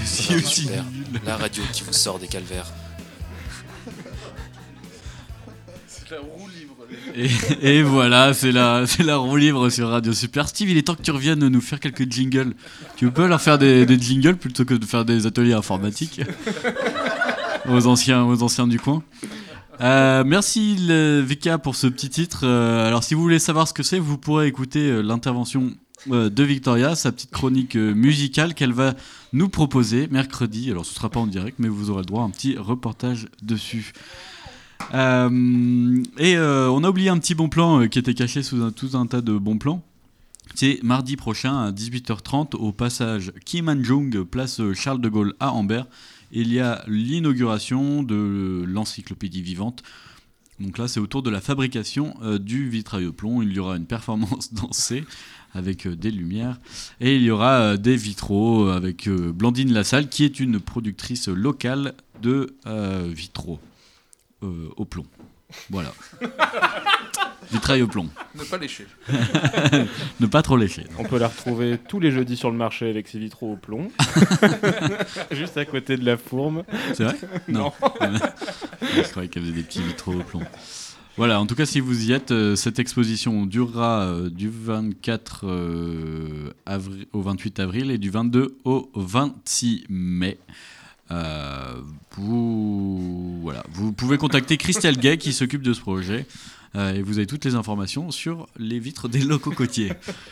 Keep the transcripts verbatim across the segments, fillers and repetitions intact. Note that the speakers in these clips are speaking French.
C'est aussi Super. nul. La radio qui vous sort des calvaires. C'est la roue libre. Et, et voilà, c'est la, c'est la roue libre sur Radio Super. Steve, il est temps que tu reviennes nous faire quelques jingles. Tu peux leur faire des, des jingles plutôt que de faire des ateliers informatiques aux anciens, aux anciens du coin. Euh, merci le Vika pour ce petit titre. Euh, alors si vous voulez savoir ce que c'est, vous pourrez écouter euh, l'intervention euh, de Victoria, sa petite chronique euh, musicale qu'elle va nous proposer mercredi. Alors ce sera pas en direct, mais vous aurez le droit à un petit reportage dessus. Euh, et euh, on a oublié un petit bon plan euh, qui était caché sous un, tout un tas de bons plans. C'est mardi prochain à dix-huit heures trente au passage Kim Han-jung, place Charles de Gaulle à Ambert. Il y a l'inauguration de l'encyclopédie vivante. Donc là, c'est autour de la fabrication euh, du vitrail au plomb. Il y aura une performance dansée avec euh, des lumières. Et il y aura euh, des vitraux avec euh, Blandine Lassalle, qui est une productrice locale de euh, vitraux euh, au plomb. Voilà. Vitrail au plomb. Ne pas lécher. Ne pas trop lécher. On peut la retrouver tous les jeudis sur le marché avec ses vitraux au plomb. Juste à côté de la fourme. C'est vrai ? Non. Je croyais qu'elle faisait des petits vitraux au plomb. Voilà, en tout cas, si vous y êtes, euh, cette exposition durera euh, du vingt-quatre euh, avril au vingt-huit avril et du vingt-deux au vingt-six mai. Euh, vous, voilà. Vous pouvez contacter Christelle Gay qui s'occupe de ce projet. Euh, et vous avez toutes les informations sur les vitres des locaux côtiers.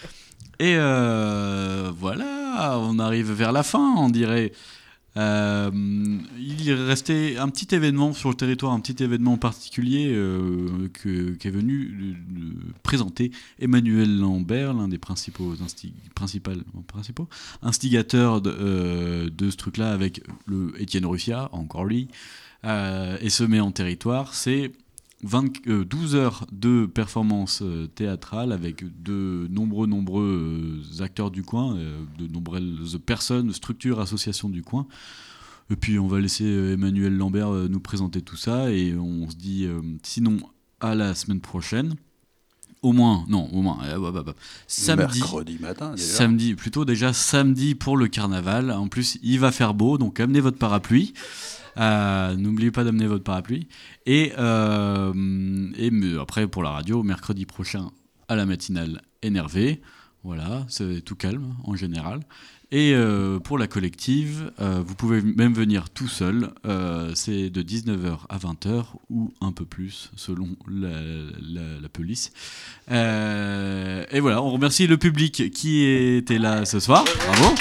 Et euh, voilà, on arrive vers la fin, on dirait. Euh, il restait un petit événement sur le territoire, un petit événement particulier euh, que, qui est venu de, de présenter Emmanuel Lambert, l'un des principaux, insti- principal, principaux instigateurs de, euh, de ce truc-là, avec le Étienne Ruffia, encore lui, euh, et Semé en territoire. C'est vingt, euh, douze heures de performance euh, théâtrale avec de nombreux, nombreux euh, acteurs du coin, euh, de nombreuses personnes, structures, associations du coin. Et puis on va laisser euh, Emmanuel Lambert euh, nous présenter tout ça et on se dit euh, sinon à la semaine prochaine. Au moins, non, au moins, euh, bah, bah, bah. samedi, mercredi matin, déjà. samedi, plutôt déjà samedi pour le carnaval. En plus, il va faire beau, donc amenez votre parapluie. Euh, n'oubliez pas d'amener votre parapluie et, euh, et après pour la radio mercredi prochain à la matinale énervé, voilà, c'est tout calme en général. Et euh, pour la collective euh, vous pouvez même venir tout seul, euh, c'est de dix-neuf heures à vingt heures ou un peu plus selon la, la, la police. Euh, et voilà, on remercie le public qui était là ce soir, bravo.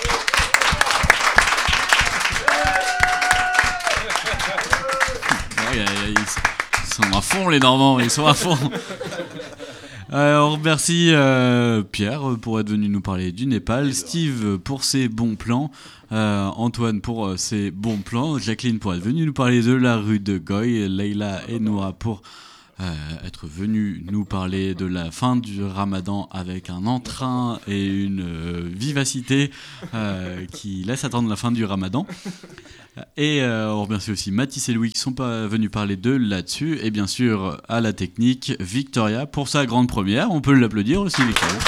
Ils sont à fond les Normands, ils sont à fond. Euh, on remercie euh, Pierre pour être venu nous parler du Népal, Steve pour ses bons plans, euh, Antoine pour euh, ses bons plans, Jacqueline pour être venue nous parler de la rue de Goy, Leïla et Noah pour euh, être venus nous parler de la fin du Ramadan avec un entrain et une euh, vivacité euh, qui laisse attendre la fin du Ramadan. Et euh, on remercie aussi Mathis et Louis qui sont pas venus parler d'eux là-dessus. Et bien sûr, à la technique, Victoria pour sa grande première. On peut l'applaudir aussi, Victoria.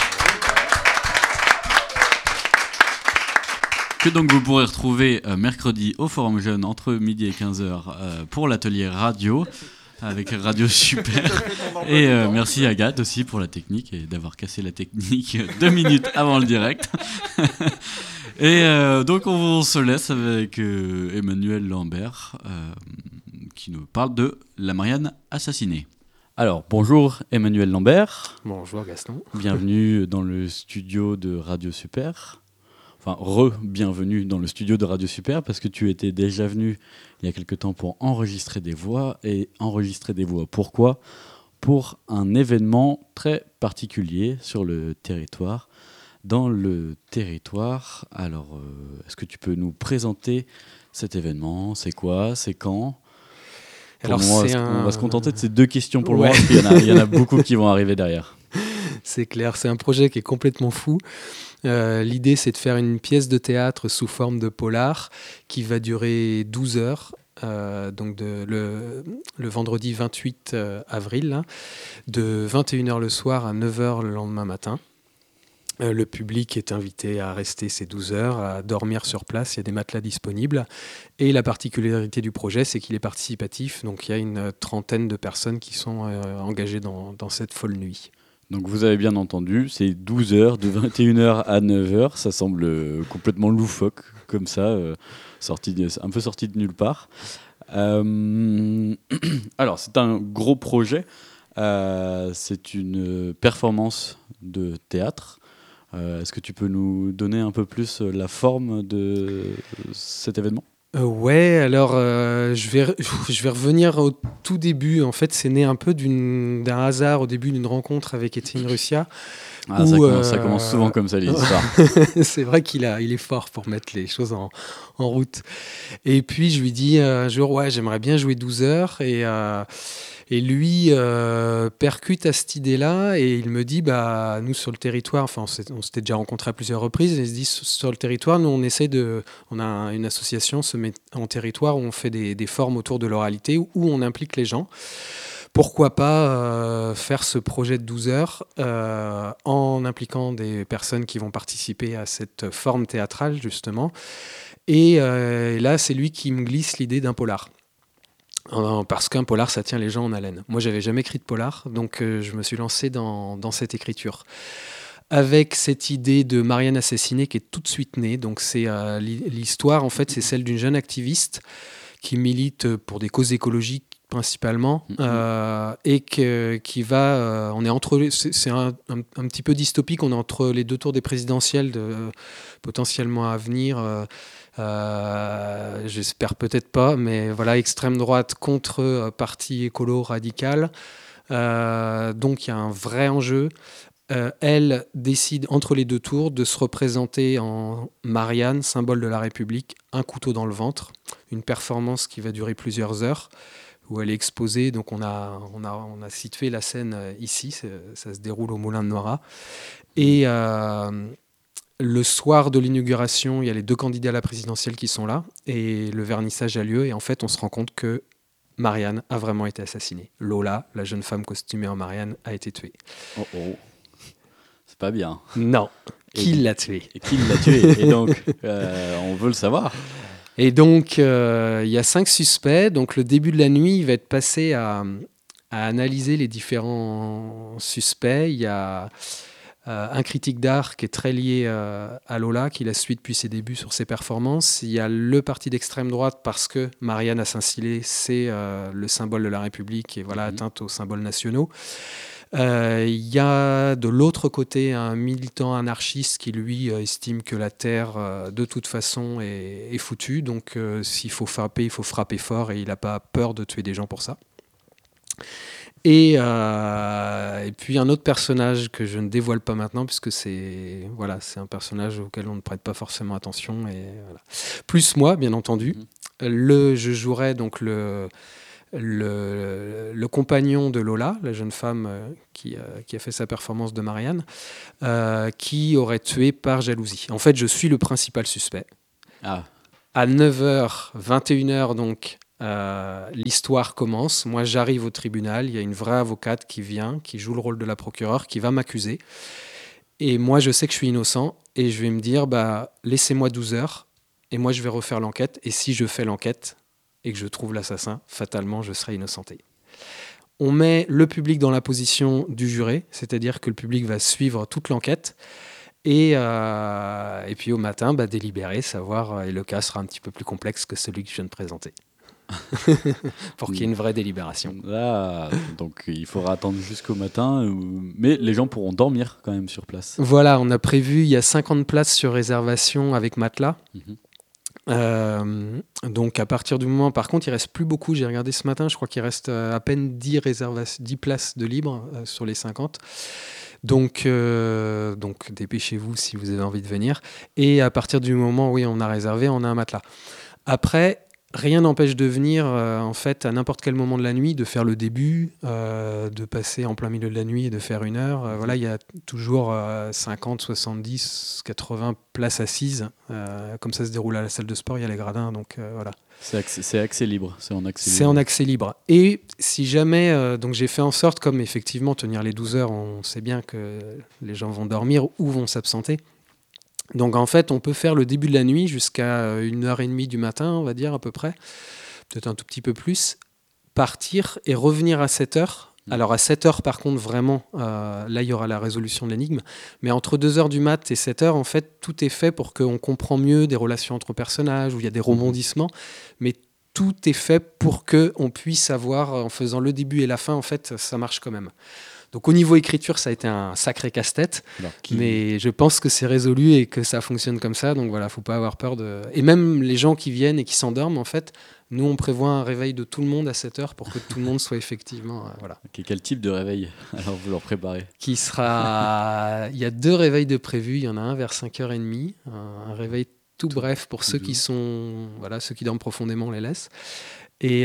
Que donc vous pourrez retrouver euh, mercredi au Forum Jeune entre midi et quinze heures euh, pour l'atelier radio avec Radio Super. Et euh, merci Agathe aussi pour la technique et d'avoir cassé la technique deux minutes avant le direct. Et euh, donc on se laisse avec euh, Emmanuel Lambert euh, qui nous parle de la Marianne assassinée. Alors bonjour Emmanuel Lambert. Bonjour Gaston. Bienvenue dans le studio de Radio Super. Enfin, re-bienvenue dans le studio de Radio Super parce que tu étais déjà venu il y a quelque temps pour enregistrer des voix. Et enregistrer des voix, pourquoi ? Pour un événement très particulier sur le territoire. Dans le territoire, alors euh, est-ce que tu peux nous présenter cet événement ? C'est quoi ? C'est quand ? Pour Alors, moi, c'est on un... va se contenter de ces deux questions pour le Ouais. moment, parce qu'il y en a, il y en a beaucoup qui vont arriver derrière. C'est clair, c'est un projet qui est complètement fou. Euh, l'idée, c'est de faire une pièce de théâtre sous forme de polar qui va durer douze heures. Euh, donc de, le, le vendredi vingt-huit avril, hein, de vingt et une heures le soir à neuf heures le lendemain matin. Euh, le public est invité à rester ces douze heures, à dormir sur place, il y a des matelas disponibles. Et la particularité du projet, c'est qu'il est participatif, donc il y a une trentaine de personnes qui sont euh, engagées dans, dans cette folle nuit. Donc vous avez bien entendu, c'est douze heures, de vingt et une heures à neuf heures, ça semble euh, complètement loufoque, comme ça, euh, sorti de- un peu sorti de nulle part. Euh, Alors, c'est un gros projet, euh, c'est une performance de théâtre. Euh, Est-ce que tu peux nous donner un peu plus euh, la forme de cet événement ? Euh, ouais, alors euh, je, vais, re- je vais revenir au tout début. En fait, c'est né un peu d'une- d'un hasard au début d'une rencontre avec Étienne Russia. Ah, Ou, ça, commence, ça euh, commence souvent comme ça, les histoires. C'est vrai qu'il a, il est fort pour mettre les choses en, en route. Et puis je lui dis euh, un jour, ouais, j'aimerais bien jouer douze heures. Et, euh, et lui euh, percute à cette idée-là et il me dit, bah, nous sur le territoire, enfin on s'est- on s'était déjà rencontrés à plusieurs reprises, et il se dit, sur sur le territoire, nous on essaie de, on a un- une association se met en territoire où on fait des, des formes autour de l'oralité, où, où on implique les gens. Pourquoi pas euh, faire ce projet de douze heures euh, en impliquant des personnes qui vont participer à cette forme théâtrale, justement. Et euh, là, c'est lui qui me glisse l'idée d'un polar. Euh, Parce qu'un polar, ça tient les gens en haleine. Moi, j'avais jamais écrit de polar, donc euh, je me suis lancé dans, dans cette écriture. Avec cette idée de Marianne assassinée qui est tout de suite née. Donc, c'est euh, l'hi- l'histoire, en fait, c'est celle d'une jeune activiste qui milite pour des causes écologiques principalement, Mhm. euh, et que, qui va, euh, on est entre, les- c'est c'est un, un- un petit peu dystopique, on est entre les deux tours des présidentielles de, potentiellement à venir. euh, euh, J'espère peut-être pas, mais voilà, extrême droite contre euh, parti écolo radical. Euh, donc il y a un vrai enjeu. Euh, elle décide entre les deux tours de se représenter en Marianne, symbole de la République, un couteau dans le ventre, une performance qui va durer plusieurs heures, où elle est exposée. Donc on a, on a, on a situé la scène euh, ici, c'est- ça se déroule au Moulin de Noira. Et euh, le soir de l'inauguration, il y a les deux candidats à la présidentielle qui sont là, et le vernissage a lieu, et en fait on se rend compte que Marianne a vraiment été assassinée. Lola, la jeune femme costumée en Marianne, a été tuée. Oh oh, c'est pas bien. Non, qui Et- l'a tuée? Et qui l'a tué ? Et donc, euh, on veut le savoir. Et donc, euh, il y a cinq suspects. Donc, le début de la nuit, il va être passé à, à analyser les différents suspects. Il y a euh, un critique d'art qui est très lié euh, à Lola, qui la suit depuis ses débuts sur ses performances. Il y a le parti d'extrême droite, parce que Marianne à Saint-Cylé, c'est euh, le symbole de la République et voilà, Mhm. atteinte aux symboles nationaux. Euh, Il y a de l'autre côté un militant anarchiste qui, lui, euh, estime que la Terre, euh, de toute façon, est, est foutue. Donc, euh, s'il faut frapper, il faut frapper fort, et il n'a pas peur de tuer des gens pour ça. Et, euh, et puis un autre personnage que je ne dévoile pas maintenant, puisque c'est voilà, c'est un personnage auquel on ne prête pas forcément attention. Et voilà. Plus moi, bien entendu. Le, je jouerai donc le, le, le compagnon de Lola, la jeune femme euh, qui, euh, qui a fait sa performance de Marianne, euh, qui aurait tué par jalousie. En fait, je suis le principal suspect. Ah, À neuf heures, vingt et une heures donc, euh, l'histoire commence. Moi, j'arrive au tribunal. Il y a une vraie avocate qui vient, qui joue le rôle de la procureure, qui va m'accuser. Et moi, je sais que je suis innocent. Et je vais me dire, bah, laissez-moi douze heures. Et moi, je vais refaire l'enquête. Et si je fais l'enquête et que je trouve l'assassin, fatalement, je serai innocenté. On met le public dans la position du juré, c'est-à-dire que le public va suivre toute l'enquête. Et, euh, et puis au matin, bah, délibérer, savoir, euh, et le cas sera un petit peu plus complexe que celui que je viens de présenter. Pour qu'il y ait une vraie délibération. là, donc il faudra attendre jusqu'au matin, euh, mais les gens pourront dormir quand même sur place. Voilà, on a prévu, il y a cinquante places sur réservation avec matelas. Mhm. Euh, donc à partir du moment, par contre, il reste plus beaucoup. J'ai regardé ce matin, je crois qu'il reste euh, à peine dix, réserva- dix places de libre euh, sur les cinquante. Donc, euh, donc dépêchez-vous si vous avez envie de venir. Et à partir du moment où oui, on a réservé, on a un matelas. Après, rien n'empêche de venir euh, en fait à n'importe quel moment de la nuit, de faire le début, euh, de passer en plein milieu de la nuit et de faire une heure. Euh, voilà, il y a toujours euh, cinquante, soixante-dix, quatre-vingts places assises. Euh, comme ça se déroule à la salle de sport, il y a les gradins, donc euh, voilà. C'est accès, c'est accès libre, c'est en accès C'est libre. en accès libre. Et si jamais, euh, donc j'ai fait en sorte, comme effectivement tenir les douze heures, on sait bien que les gens vont dormir ou vont s'absenter. Donc en fait, on peut faire le début de la nuit jusqu'à une heure trente du matin, on va dire à peu près, peut-être un tout petit peu plus, partir et revenir à sept heures. Alors à sept heures par contre, vraiment, euh, là il y aura la résolution de l'énigme, mais entre deux heures du mat et sept heures, en fait, tout est fait pour qu'on comprend mieux des relations entre personnages, où il y a des rebondissements, mais tout est fait pour qu'on puisse avoir, en faisant le début et la fin, en fait, ça marche quand même. Donc au niveau écriture, ça a été un sacré casse-tête, Alors, qui- mais je pense que c'est résolu et que ça fonctionne comme ça. Donc voilà, faut pas avoir peur de... Et même les gens qui viennent et qui s'endorment, en fait, nous on prévoit un réveil de tout le monde à sept heures pour que tout le monde soit effectivement... euh, voilà. Ok, quel type de réveil alors vous leur préparez? Qui sera... Il y a deux réveils de prévus. Il y en a un vers cinq heures trente, un, un réveil tout bref pour ceux doux. qui sont... Voilà, ceux qui dorment profondément, on les laisse. Et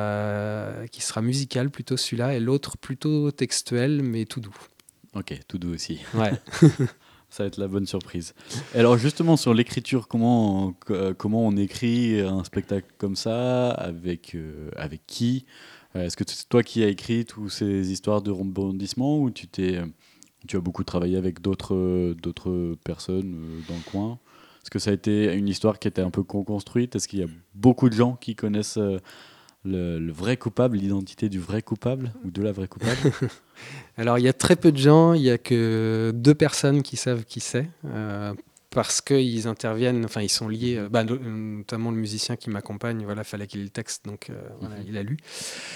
euh, qui sera musical plutôt celui-là, et l'autre plutôt textuel, mais tout doux. Ok, tout doux aussi. Ouais. Ça va être la bonne surprise. Et alors justement sur l'écriture, comment, euh, comment on écrit un spectacle comme ça, avec, euh, avec qui? Euh, Est-ce que c'est toi qui as écrit toutes ces histoires de rebondissement ou tu, t'es, tu as beaucoup travaillé avec d'autres, euh, d'autres personnes euh, dans le coin? Est-ce que ça a été une histoire qui était un peu co-construite? Est-ce qu'il y a beaucoup de gens qui connaissent euh, le, le vrai coupable, l'identité du vrai coupable ou de la vraie coupable? Alors, il y a très peu de gens, il n'y a que deux personnes qui savent qui c'est, euh, parce qu'ils interviennent, enfin, ils sont liés, euh, bah, no- notamment le musicien qui m'accompagne, voilà, fallait qu'il ait le texte, donc euh, voilà, Mhm. il a lu.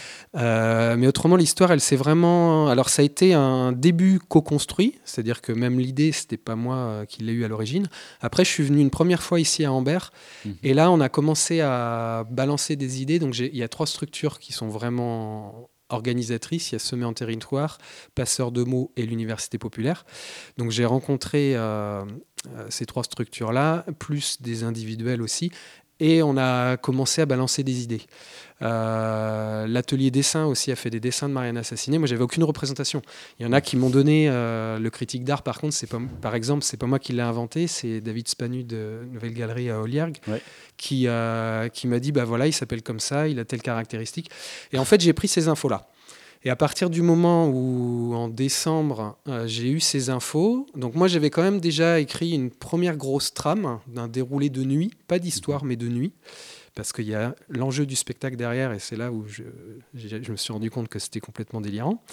Euh, mais autrement, l'histoire, elle s'est vraiment... Alors, ça a été un début co-construit, c'est-à-dire que même l'idée, c'était pas moi euh, qui l'ai eu à l'origine. Après, je suis venu une première fois ici à Ambert, Mhm. et là, on a commencé à balancer des idées. Donc, j'ai- il y a trois structures qui sont vraiment organisatrices. Il y a Semé en territoire, Passeur de mots et l'Université populaire. Donc, j'ai rencontré euh, euh, ces trois structures-là, plus des individuels aussi, et on a commencé à balancer des idées. Euh, L'atelier dessin aussi a fait des dessins de Marianne Assassinée. Moi, j'avais aucune représentation. Il y en a qui m'ont donné euh, le critique d'art. Par contre, c'est pas, par exemple, c'est pas moi qui l'ai inventé. C'est David Spanu de Nouvelle Galerie à Oliergue Ouais. qui, euh, qui m'a dit bah voilà, il s'appelle comme ça, il a telle caractéristique. Et en fait, j'ai pris ces infos-là. Et à partir du moment où, en décembre, euh, j'ai eu ces infos, donc moi j'avais quand même déjà écrit une première grosse trame d'un déroulé de nuit, pas d'histoire mais de nuit, parce qu'il y a l'enjeu du spectacle derrière, et c'est là où je, j'ai- je me suis rendu compte que c'était complètement délirant.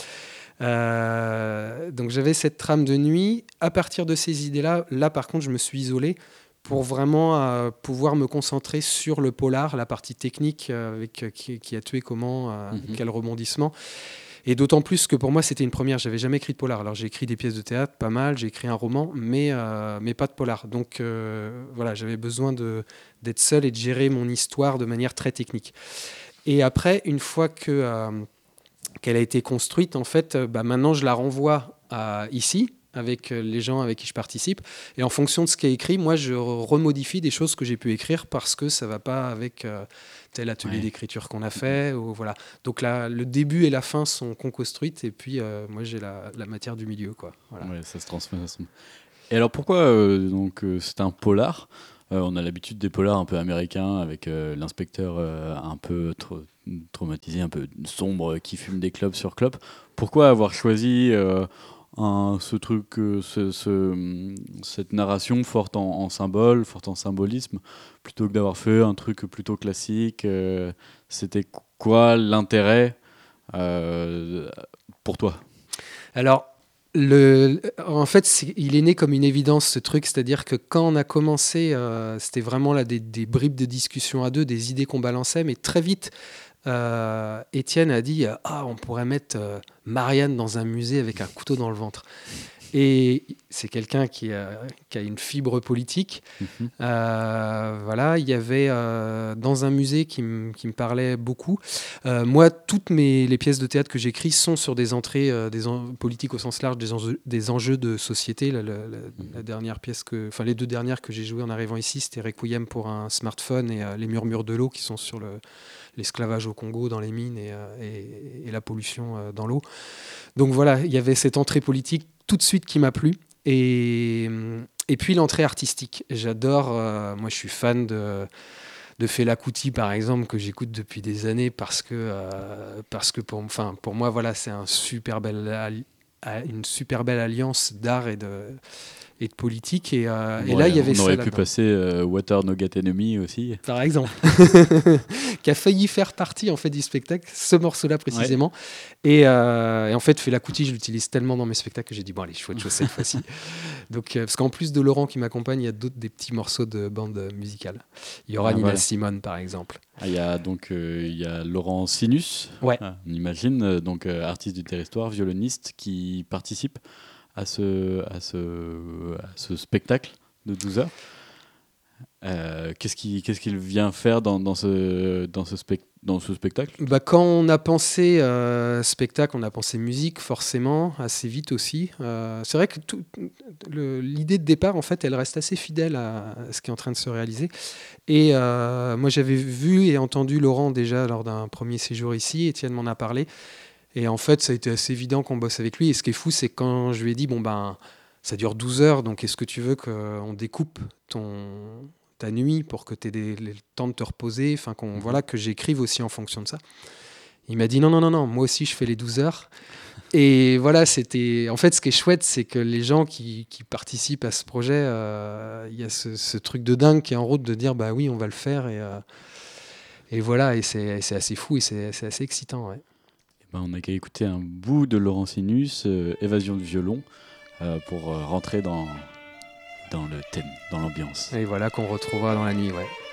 Euh, donc j'avais cette trame de nuit. À partir de ces idées-là, là par contre je me suis isolé pour vraiment euh, pouvoir me concentrer sur le polar, la partie technique euh, avec euh, qui, qui a tué comment, euh, Mhm. quel rebondissement. Et d'autant plus que pour moi c'était une première, j'avais jamais écrit de polar. Alors j'ai écrit des pièces de théâtre, pas mal, j'ai écrit un roman, mais, euh, mais pas de polar. Donc euh, voilà, j'avais besoin de, d'être seul et de gérer mon histoire de manière très technique. Et après, une fois que, euh, qu'elle a été construite, en fait, euh, bah, maintenant je la renvoie à, ici, avec euh, les gens avec qui je participe. Et en fonction de ce qui est écrit, moi, je re- remodifie des choses que j'ai pu écrire parce que ça ne va pas avec euh, tel atelier Ouais. d'écriture qu'on a fait. Ou, voilà. Donc là, le début et la fin sont co-construites. Et puis, euh, moi, j'ai la, la matière du milieu. Quoi. Voilà. Ouais, ça se transmet. Ça se... Et alors pourquoi euh, donc euh, c'est un polar? Euh, on a l'habitude des polars un peu américains avec euh, l'inspecteur euh, un peu tra- traumatisé, un peu sombre euh, qui fume des clopes sur clopes. Pourquoi avoir choisi euh, un, ce truc, euh, ce, ce- cette narration forte en, en symbole, forte en symbolisme, plutôt que d'avoir fait un truc plutôt classique? euh, C'était quoi l'intérêt euh, pour toi? Alors, le, en fait, c'est- il est né comme une évidence ce truc, c'est-à-dire que quand on a commencé, euh, c'était vraiment là des, des bribes de discussion à deux, des idées qu'on balançait, mais très vite, euh, Étienne a dit ah on pourrait mettre euh, Marianne dans un musée avec un couteau dans le ventre. Et c'est quelqu'un qui a, qui a une fibre politique. Mhm. Euh, voilà, il y avait euh, dans un musée qui, m- qui me parlait beaucoup. Euh, moi, toutes mes, les pièces de théâtre que j'écris sont sur des entrées euh, des en- politiques au sens large, des enjeux, des enjeux de société. La, la- la- la dernière pièce que, enfin les deux dernières que j'ai jouées en arrivant ici, c'était Requiem pour un smartphone et euh, Les murmures de l'eau qui sont sur le, l'esclavage au Congo dans les mines et, euh, et- et la pollution euh, dans l'eau. Donc voilà, il y avait cette entrée politique tout de suite qui m'a plu. Et, et puis l'entrée artistique. J'adore, euh, moi je suis fan de, de Fela Kuti par exemple, que j'écoute depuis des années parce que, euh, parce que pour, enfin, pour moi voilà, c'est un super bel alli- a- une super belle alliance d'art et de, et de politique. Et, euh, et Bon, là, il y avait on ça aurait pu là-dedans. passer euh, Water No Get Enemy aussi. Par exemple, qui a failli faire partie en fait du spectacle, ce morceau-là précisément. Et, euh, et en fait, Fela Kuti, je l'utilise tellement dans mes spectacles que j'ai dit bon allez, je fais autre chose cette fois-ci. Donc, euh, parce qu'en plus de Laurent qui m'accompagne, il y a d'autres des petits morceaux de bande musicale. Il y aura Ah, Nina voilà. Simone par exemple. Ah, Il y a donc euh, il y a Laurent Sinus, Ouais. ah, on imagine, euh, donc euh, artiste du territoire, violoniste, qui participe à ce, à ce, à ce spectacle de douze heures. Euh, qu'est-ce qu'il qu'est-ce qu'il vient faire dans, dans, ce, dans, ce spec- dans ce spectacle? Bah, quand on a pensé euh, spectacle, on a pensé musique forcément, assez vite aussi. Euh, c'est vrai que tout- le- l'idée de départ, en fait, elle reste assez fidèle à, à ce qui est en train de se réaliser. Et euh, moi, j'avais vu et entendu Laurent déjà lors d'un premier séjour ici. Étienne m'en a parlé. Et en fait, ça a été assez évident qu'on bosse avec lui. Et ce qui est fou, c'est quand je lui ai dit, bon ben, ça dure douze heures, donc est-ce que tu veux qu'on découpe ton, ta nuit pour que tu aies des- le temps de te reposer, enfin, qu'on, Mhm. voilà, que j'écrive aussi en fonction de ça. Il m'a dit, non, non, non, non, moi aussi, je fais les douze heures. Et voilà, c'était... En fait, ce qui est chouette, c'est que les gens qui, qui participent à ce projet, euh, il y a ce, ce truc de dingue qui est en route de dire, bah oui, on va le faire. Et, euh, et voilà, et c'est, c'est assez fou et c'est, c'est assez excitant, ouais. Eh ben, on n'a qu'à écouter un bout de Laurent Sinus, euh, Évasion de violon, euh, pour euh, rentrer dans, dans le thème, dans l'ambiance. Et voilà qu'on retrouvera dans la nuit, ouais.